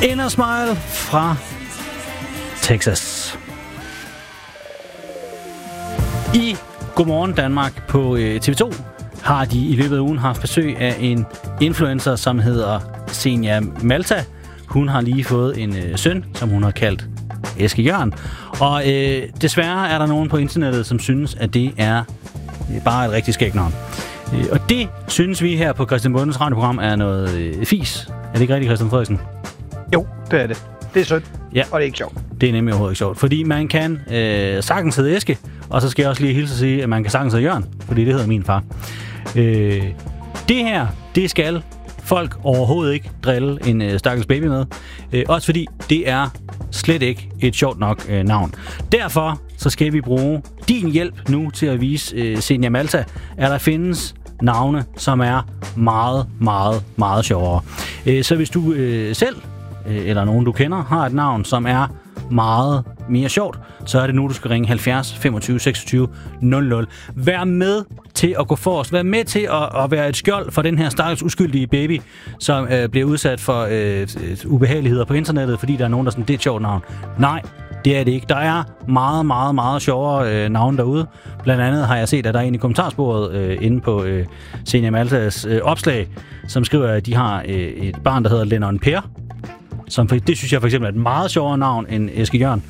Inner Smile fra Texas. I Godmorgen Danmark på TV2 har de i løbet af ugen haft besøg af en influencer, som hedder Zenia Malta. Hun har lige fået en søn, som hun har kaldt Eske Jørn. Og desværre er der nogen på internettet, som synes, at det er bare et rigtig skægt navn. Og det synes vi her på Christian Bondes radioprogram er noget fis. Er det ikke rigtigt, Christian Frederiksen? Jo, det er det. Det er sødt, ja. Og det er ikke sjovt. Det er nemlig overhovedet ikke sjovt, fordi man kan sagtens hedde Eske, og så skal jeg også lige hilse at sige, at man kan sagtens hedde Jørn, fordi det hedder min far. Det her, det skal folk overhovedet ikke drille en stakkels baby med. Også fordi det er slet ikke et sjovt nok navn. Derfor så skal vi bruge din hjælp nu til at vise Zenia Malta, at der findes navne, som er meget, meget, meget sjovere. Så hvis du selv, eller nogen du kender, har et navn, som er meget mere sjovt, så er det nu, du skal ringe 70 25 26 00. Vær med til at gå forrest. Vær med til at være et skjold for den her stakkels uskyldige baby, som bliver udsat for ubehageligheder på internettet, fordi der er nogen, der sådan, det er et sjovt navn. Nej, det er det ikke. Der er meget, meget, meget sjovere navne derude. Blandt andet har jeg set, at der er en i kommentarsporet inde på Zenia Maltas opslag, som skriver, at de har et barn, der hedder Lennon Per. Det synes jeg for eksempel er et meget sjovere navn end Eske Jørn.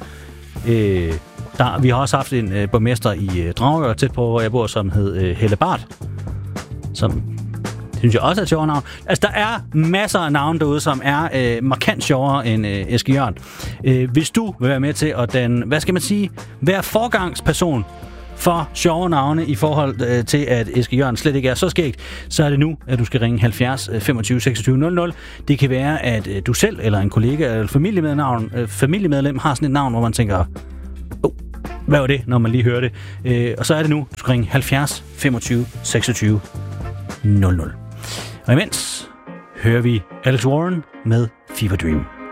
Vi har også haft en borgmester i Dragør, tæt på hvor jeg bor, som hed Helle Bart. Som synes jeg også er et sjovere navn. Altså, der er masser af navne derude, som er markant sjovere end Eske Jørn. Hvis du vil være med til at være forgangsperson for sjove navne i forhold til, at Eske Jørn slet ikke er så skægt, så er det nu, at du skal ringe 70 25 26 00. Det kan være, at du selv, eller en kollega, eller familiemedlem har sådan et navn, hvor man tænker, hvad var det, når man lige hører det? Og så er det nu, du skal ringe 70 25 26 00. Og imens hører vi Alex Warren med Fever Dream.